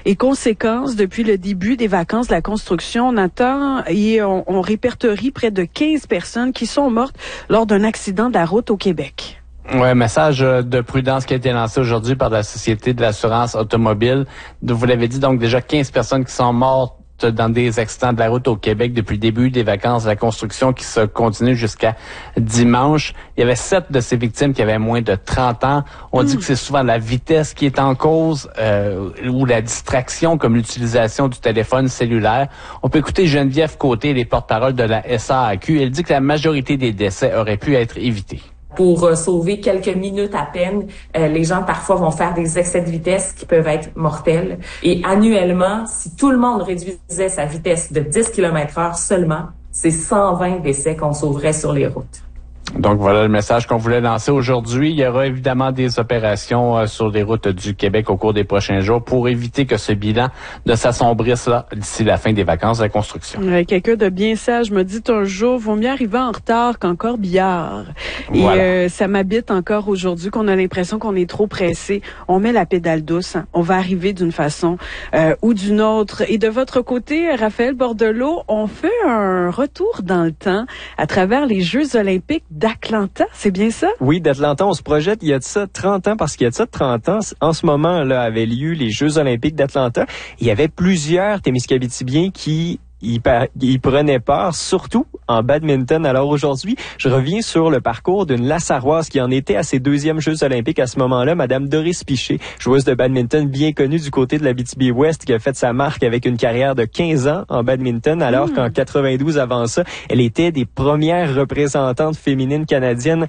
Et conséquence, depuis le début des vacances de la construction, on attend et on répertorie près de 15 personnes qui sont mortes lors d'un accident de la route au Québec. Ouais, message de prudence qui a été lancé aujourd'hui par la Société de l'assurance automobile. Vous l'avez dit, donc déjà 15 personnes qui sont mortes dans des accidents de la route au Québec depuis le début des vacances de la construction qui se continuent jusqu'à dimanche. Il y avait 7 de ces victimes qui avaient moins de 30 ans. On dit que c'est souvent la vitesse qui est en cause ou la distraction comme l'utilisation du téléphone cellulaire. On peut écouter Geneviève Côté, les porte-parole de la SAAQ. Elle dit que la majorité des décès auraient pu être évités. Pour sauver quelques minutes à peine, les gens parfois vont faire des excès de vitesse qui peuvent être mortels. Et annuellement, si tout le monde réduisait sa vitesse de 10 km/h seulement, c'est 120 décès qu'on sauverait sur les routes. Donc voilà le message qu'on voulait lancer aujourd'hui. Il y aura évidemment des opérations sur les routes du Québec au cours des prochains jours pour éviter que ce bilan ne s'assombrisse là d'ici la fin des vacances de la construction. Quelqu'un de bien sage me dit un jour, vaut mieux arriver en retard qu'en corbillard. Voilà. Et ça m'habite encore aujourd'hui qu'on a l'impression qu'on est trop pressé. On met la pédale douce. Hein. On va arriver d'une façon ou d'une autre. Et de votre côté, Raphaël Bordelot, on fait un retour dans le temps à travers les Jeux olympiques d'Atlanta, c'est bien ça? Oui, d'Atlanta, on se projette il y a de ça 30 ans, parce qu'il y a de ça 30 ans, en ce moment, là, avaient lieu les Jeux olympiques d'Atlanta. Il y avait plusieurs Témiscabitibiens qui y prenaient part, surtout en badminton. Alors aujourd'hui, je reviens sur le parcours d'une Lassaroise qui en était à ses 2e Jeux olympiques à ce moment-là, Madame Doris Piché, joueuse de badminton bien connue du côté de l'Abitibi-Ouest, qui a fait sa marque avec une carrière de 15 ans en badminton, alors qu'en 92, avant ça, elle était des premières représentantes féminines canadiennes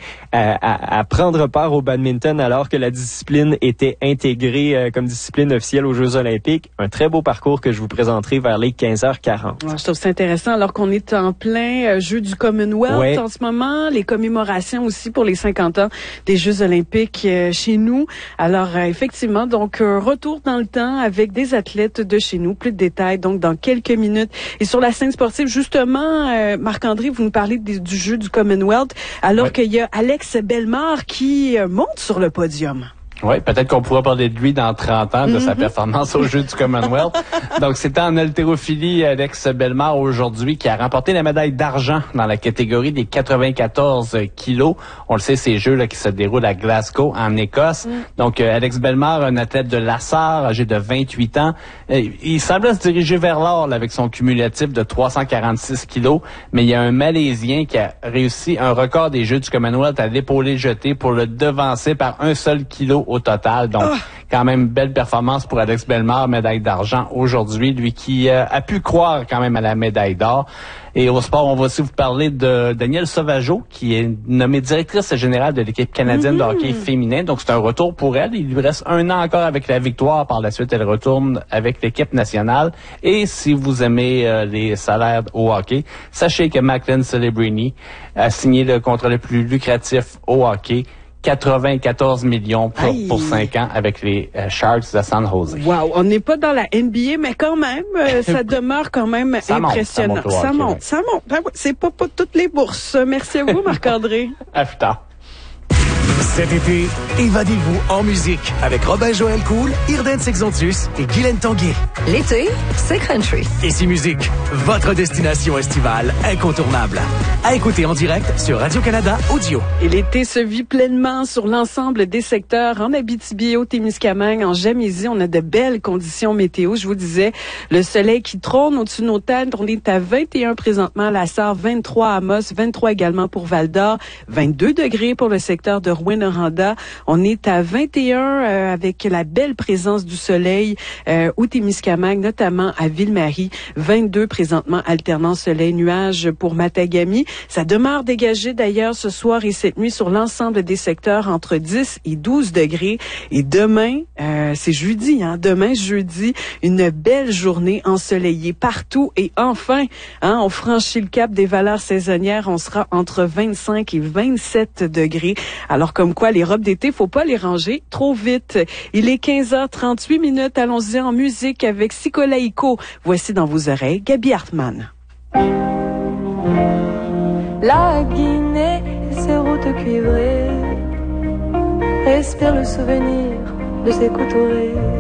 à prendre part au badminton, alors que la discipline était intégrée comme discipline officielle aux Jeux olympiques. Un très beau parcours que je vous présenterai vers les 15h40. Je trouve ça intéressant alors qu'on est en plein jeu du Commonwealth en ce moment, les commémorations aussi pour les 50 ans des Jeux olympiques chez nous. Alors effectivement, donc retour dans le temps avec des athlètes de chez nous. Plus de détails donc dans quelques minutes. Et sur la scène sportive, justement, Marc-André, vous nous parlez du jeu du Commonwealth alors qu'il y a Alex Bellemare qui monte sur le podium. Oui, peut-être qu'on pourra parler de lui dans 30 ans, de sa performance au jeu du Commonwealth. Donc, c'était en haltérophilie Alex Bellemare aujourd'hui qui a remporté la médaille d'argent dans la catégorie des 94 kilos. On le sait, ces jeux-là qui se déroulent à Glasgow, en Écosse. Donc, Alex Bellemare, un athlète de Lassar, âgé de 28 ans. Il semblait se diriger vers l'or là, avec son cumulatif de 346 kilos, mais il y a un Malaisien qui a réussi un record des Jeux du Commonwealth à l'épaulé jeté pour le devancer par un seul kilo au total. Donc, quand même, belle performance pour Alex Bellemare, médaille d'argent aujourd'hui. Lui qui a pu croire quand même à la médaille d'or. Et au sport, on va aussi vous parler de Danielle Sauvageau, qui est nommée directrice générale de l'équipe canadienne de hockey féminin. Donc, c'est un retour pour elle. Il lui reste 1 an encore avec la victoire. Par la suite, elle retourne avec l'équipe nationale. Et si vous aimez les salaires au hockey, sachez que Macklin Celebrini a signé le contrat le plus lucratif au hockey. 94 millions pour 5 ans avec les Sharks de San Jose. Wow, on n'est pas dans la NBA, mais quand même, ça demeure quand même impressionnant. Ça monte. C'est pas toutes les bourses. Merci à vous, Marc-André. À plus tard. Cet été, évadez-vous en musique avec Robin Joël Cool, Irden Sexontus et Guylaine Tanguay. L'été, c'est country. Ici Musique, votre destination estivale incontournable. À écouter en direct sur Radio-Canada Audio. Et l'été se vit pleinement sur l'ensemble des secteurs. En Abitibi, au Témiscamingue, en Jamaisie, on a de belles conditions météo. Je vous disais, le soleil qui trône au-dessus de nos têtes. On est à 21 présentement à Lassar, 23 à Amos, 23 également pour Val-d'Or, 22 degrés pour le secteur de Rouyn-Noranda. On est à 21 avec la belle présence du soleil au Témiscamingue, notamment à Ville-Marie. 22 présentement, alternant soleil-nuage pour Matagami. Ça demeure dégagé d'ailleurs ce soir et cette nuit sur l'ensemble des secteurs entre 10 et 12 degrés. Et demain, c'est jeudi, demain jeudi, une belle journée ensoleillée partout. Et enfin, on franchit le cap des valeurs saisonnières. On sera entre 25 et 27 degrés. Alors comme quoi, les robes d'été, faut pas les ranger trop vite. Il est 15h38 minutes. Allons-y en musique avec Sikolaïko. Voici dans vos oreilles, Gaby Hartmann. La Guinée et ses routes cuivrées, respire le souvenir de ses coups tourés.